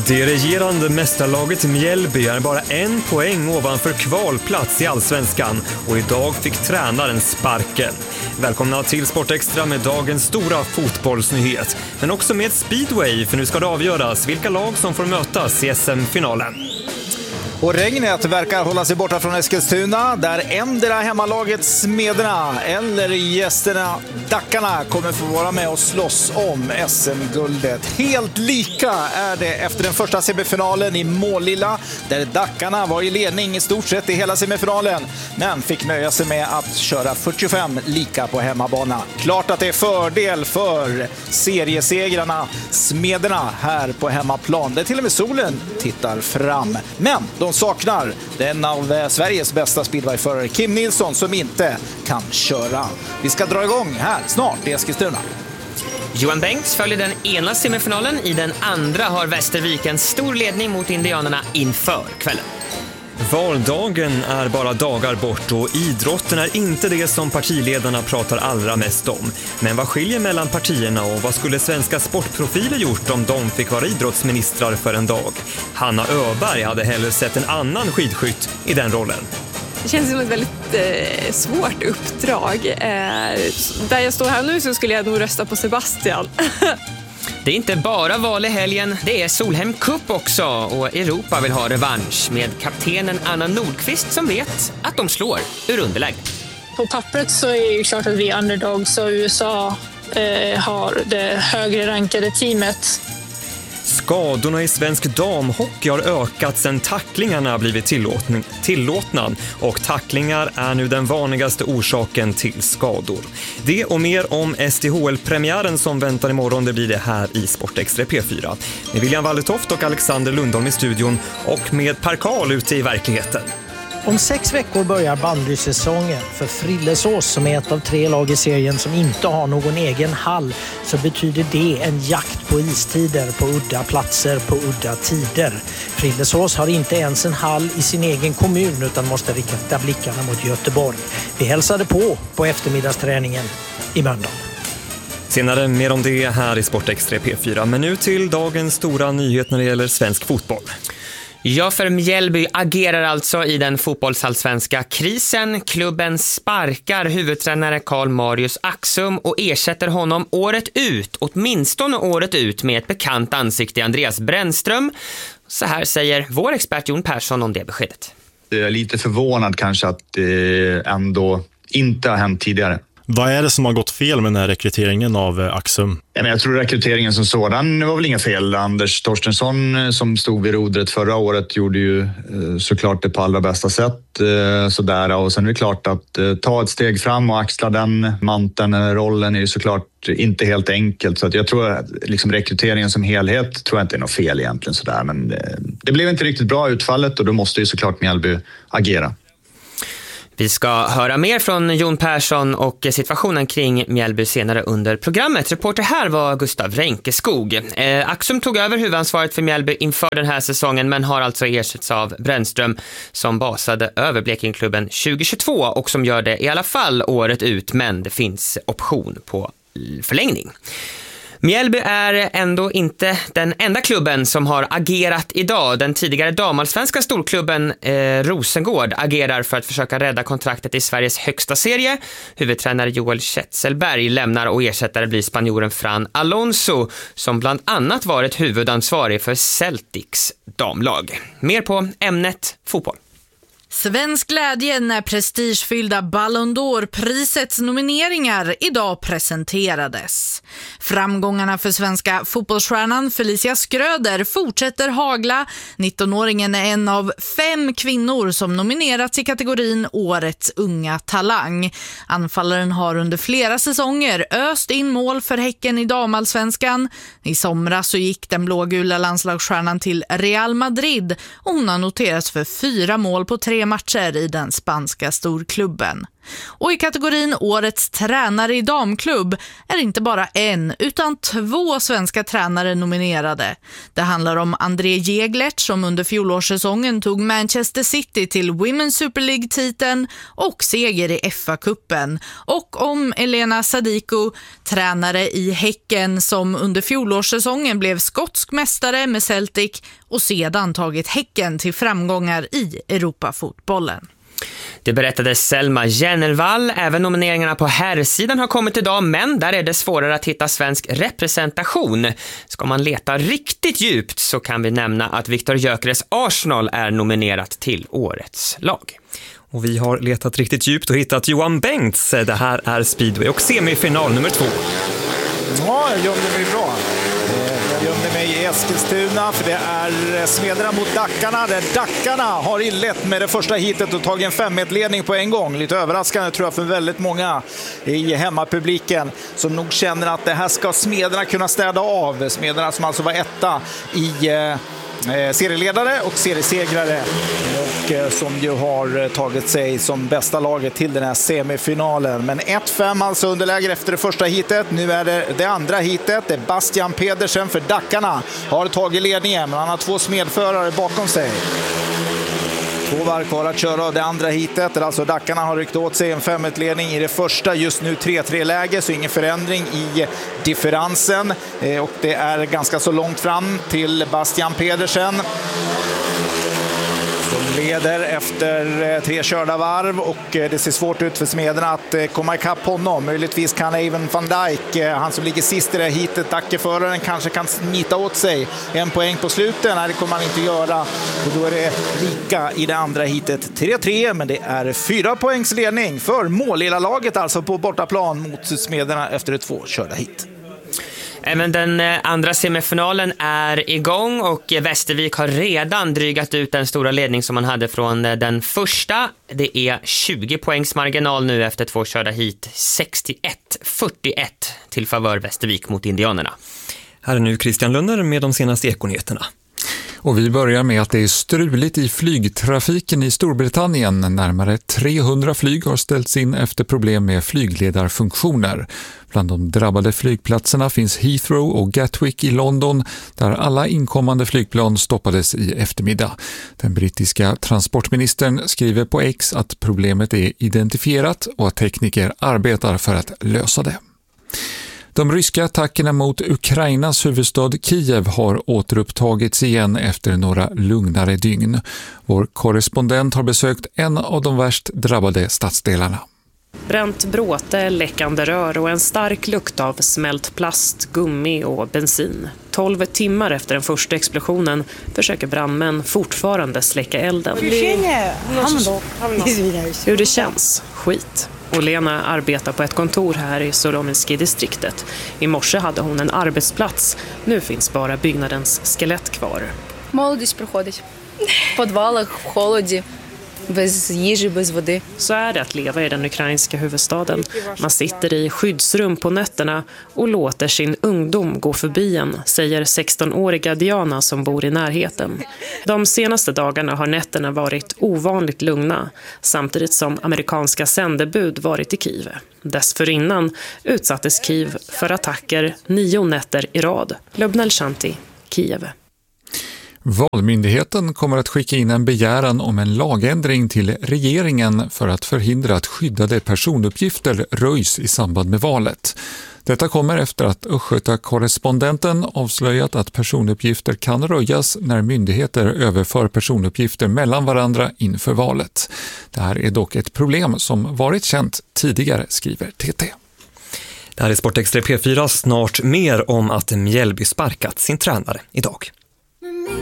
Det regerande mästarlaget Mjällby är bara 1 poäng ovanför kvalplats i Allsvenskan och idag fick tränaren sparken. Välkomna till Sportextra med dagens stora fotbollsnyhet. Men också med speedway, för nu ska det avgöras vilka lag som får mötas i SM-finalen. Och regnet verkar hålla sig borta från Eskilstuna, där ändra hemmalaget Smederna eller gästerna Dackarna kommer få vara med och slåss om SM-guldet. Helt lika är det efter den första semifinalen i Målilla, där Dackarna var i ledning i stort sett i hela semifinalen, men fick nöja sig med att köra 45 lika på hemmabana. Klart att det är fördel för seriesegrarna Smederna här på hemmaplan, där till och med solen tittar fram. Men de saknar den av Sveriges bästa speedwayförare Kim Nilsson, som inte kan köra. Vi ska dra igång här snart i Eskilstuna. Johan Bengts följer den ena semifinalen. I den andra har Västervik en stor ledning mot indianerna inför kvällen. Valdagen är bara dagar bort och idrotten är inte det som partiledarna pratar allra mest om. Men vad skiljer mellan partierna och vad skulle svenska sportprofiler gjort om de fick vara idrottsministrar för en dag? Hanna Öberg hade hellre sett en annan skidskytt i den rollen. Det känns som ett väldigt svårt uppdrag. Där jag står här nu så skulle jag nog rösta på Sebastian. Det är inte bara val i helgen, det är Solheim Cup också, och Europa vill ha revansch med kaptenen Anna Nordqvist som vet att de slår ur underläge. På pappret så är det ju klart att vi är underdog, så USA har det högre rankade teamet. Skadorna i svensk damhockey har ökat sedan tacklingarna blivit tillåtna och tacklingar är nu den vanligaste orsaken till skador. Det och mer om SDHL-premiären som väntar imorgon, det blir det här i Sportextra P4. Med William Walletoft och Alexander Lundholm i studion och med Per Karl ute i verkligheten. Om 6 veckor börjar bandysäsongen. För Frillesås, som är ett av 3 lag i serien som inte har någon egen hall, så betyder det en jakt på istider på udda platser på udda tider. Frillesås har inte ens en hall i sin egen kommun utan måste rikta blickarna mot Göteborg. Vi hälsade på eftermiddagsträningen i Mölndal. Senare mer om det här i Sportextra P4, men nu till dagens stora nyhet när det gäller svensk fotboll. Ja, för Mjällby agerar alltså i den fotbollsallsvenska krisen. Klubben sparkar huvudtränare Karl Marius Axum och ersätter honom åtminstone året ut med ett bekant ansikte, Andreas Brännström. Så här säger vår expert Jon Persson om det beskedet. Jag är lite förvånad kanske att det ändå inte har hänt tidigare. Vad är det som har gått fel med den här rekryteringen av Axum? Jag tror rekryteringen som sådan var väl inga fel. Anders Torstensson som stod vid rodret förra året gjorde ju såklart det på allra bästa sätt. Sådär. Och sen är det klart att ta ett steg fram och axla den manteln, rollen är ju såklart inte helt enkelt. Så att jag tror att liksom rekryteringen som helhet tror jag inte är något fel egentligen. Sådär. Men det blev inte riktigt bra utfallet och då måste ju såklart Mjällby agera. Vi ska höra mer från Jon Persson och situationen kring Mjällby senare under programmet. Reporter här var Gustav Renkeskog. Axum tog över huvudansvaret för Mjällby inför den här säsongen, men har alltså ersatts av Brännström som basade över Blekingklubben 2022 och som gör det i alla fall året ut, men det finns option på förlängning. Mjällby är ändå inte den enda klubben som har agerat idag. Den tidigare damallsvenska storklubben Rosengård agerar för att försöka rädda kontraktet i Sveriges högsta serie. Huvudtränare Joel Schetzelberg lämnar och ersättare blir spanjoren Fran Alonso, som bland annat varit huvudansvarig för Celtics damlag. Mer på ämnet fotboll. Svensk glädje när prestigefyllda Ballon d'Or-prisets nomineringar idag presenterades. Framgångarna för svenska fotbollsstjärnan Felicia Skröder fortsätter hagla. 19-åringen är en av 5 kvinnor som nominerats i kategorin Årets unga talang. Anfallaren har under flera säsonger öst in mål för Häcken i damallsvenskan. I somras så gick den blågula landslagsstjärnan till Real Madrid och hon har noterats för 4 mål på 3 matcher i den spanska storklubben. Och i kategorin Årets tränare i damklubb är inte bara en utan 2 svenska tränare nominerade. Det handlar om André Jäglert som under fjolårssäsongen tog Manchester City till Women's Super League-titeln och seger i FA-cupen. Och om Elena Sadiko, tränare i Häcken som under fjolårssäsongen blev skotsk mästare med Celtic och sedan tagit Häcken till framgångar i Europafotbollen. Det berättade Selma Jennervall. Även nomineringarna på herrsidan har kommit idag, men där är det svårare att hitta svensk representation. Ska man leta riktigt djupt så kan vi nämna att Viktor Gyökeres Arsenal är nominerat till årets lag. Och vi har letat riktigt djupt och hittat Johan Bengts. Det här är speedway och semifinal nummer 2. Ja, jag gömde mig bra. Jag gömde mig i Eskilstuna för det är Smederna mot Dackarna. Där Dackarna har inlett med det första hitet och tagit en 5-1-ledning på en gång. Lite överraskande tror jag för väldigt många i hemmapubliken som nog känner att det här ska Smederna kunna städa av. Smederna som alltså var etta i serieledare och seriesegrare och som ju har tagit sig som bästa laget till den här semifinalen. Men 1-5 alltså underläge efter det första hitet. Nu är det andra hitet. Det är Bastian Pedersen för Dackarna har tagit ledningen, men han har 2 smedförare bakom sig. 2 varv kvar att köra det andra hitet. Alltså Dackarna har ryckt åt sig en 5-1-ledning i det första. Just nu 3-3-läge, så ingen förändring i differensen. Och det är ganska så långt fram till Bastian Pedersen som leder efter 3 körda varv, och det ser svårt ut för Smederna att komma ikapp honom. Möjligtvis kan även Van Dijk, han som ligger sist i det här hitet, Dackeföraren, kanske kan smita åt sig en poäng på slutet. Nej, det kommer han inte göra. Och då är det lika i det andra hitet 3-3, men det är 4 poängs ledning för Målilla laget alltså på bortaplan mot Smederna efter det 2 körda hit. Även den andra semifinalen är igång och Västervik har redan drygat ut den stora ledning som man hade från den första. Det är 20 poängs marginal nu efter 2 körda hit. 61-41 till favör Västervik mot Indianerna. Här är nu Christian Lunner med de senaste ekonyheterna. Och vi börjar med att det är struligt i flygtrafiken i Storbritannien. Närmare 300 flyg har ställts in efter problem med flygledarfunktioner. Bland de drabbade flygplatserna finns Heathrow och Gatwick i London, där alla inkommande flygplan stoppades i eftermiddag. Den brittiska transportministern skriver på X att problemet är identifierat och att tekniker arbetar för att lösa det. De ryska attackerna mot Ukrainas huvudstad Kiev har återupptagits igen efter några lugnare dygn. Vår korrespondent har besökt en av de värst drabbade stadsdelarna. Bränt bråte, läckande rör och en stark lukt av smält plast, gummi och bensin. 12 timmar efter den första explosionen försöker brandmän fortfarande släcka elden. Hur det känns? Skit. Olena arbetar på ett kontor här i Solomilski-distriktet. I morse hade hon en arbetsplats. Nu finns bara byggnadens skelett kvar. Молодість проходить. В подвалах, в холоді, без їжі, без води. Så är det att leva i den ukrainska huvudstaden. Man sitter i skyddsrum på nätterna och låter sin ungdom gå förbi en, säger 16-åriga Diana som bor i närheten. De senaste dagarna har nätterna varit ovanligt lugna, samtidigt som amerikanska sändebud varit i Kiev. Dessförinnan utsattes Kiev för attacker 9 nätter i rad. Lubnel Shanti, Kiev. Valmyndigheten kommer att skicka in en begäran om en lagändring till regeringen för att förhindra att skyddade personuppgifter röjs i samband med valet. Detta kommer efter att Östgöta-korrespondenten avslöjat att personuppgifter kan röjas när myndigheter överför personuppgifter mellan varandra inför valet. Det här är dock ett problem som varit känt tidigare, skriver TT. Det här är Sportextra P4, snart mer om att Mjällby sparkat sin tränare idag.